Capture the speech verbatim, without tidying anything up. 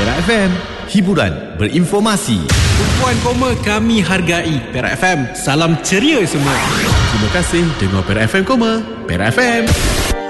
Perak F M, hiburan berinformasi. Tumpuan koma kami hargai. Perak F M, salam ceria semua. Terima kasih dengar Perak F M, Perak F M.